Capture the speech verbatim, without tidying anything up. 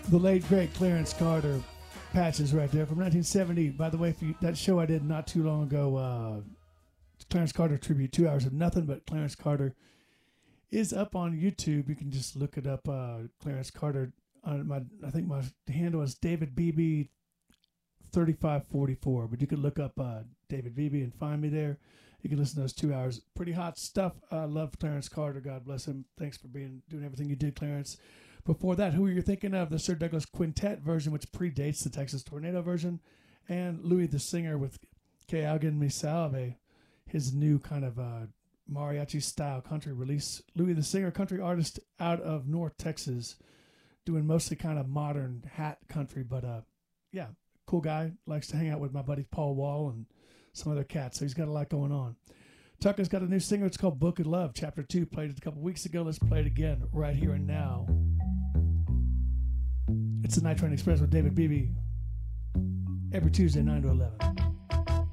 The late, great Clarence Carter patches right there from nineteen seventy. By the way, if you, that show I did not too long ago, uh, Clarence Carter tribute, two hours of nothing but Clarence Carter, is up on YouTube. You can just look it up, uh, Clarence Carter. On my, I think my handle is David Beebe thirty-five forty-four, but you can look up uh, David Beebe and find me there. You can listen to those two hours. Pretty hot stuff. I love Clarence Carter. God bless him. Thanks for being doing everything you did, Clarence. Before that, who you're thinking of, the Sir Douglas Quintet version, which predates the Texas Tornado version, and Louis the Singer with Que Alguien Me Salve, his new kind of uh, mariachi-style country release. Louis the Singer, country artist out of North Texas, doing mostly kind of modern hat country, but uh, yeah, cool guy. Likes to hang out with my buddy Paul Wall and some other cats, so he's got a lot going on. Tucker's got a new single. It's called Book of Love. Chapter two, played it a couple weeks ago. Let's play it again right here and now. It's the Night Train Express with David Beebe every Tuesday, nine to eleven.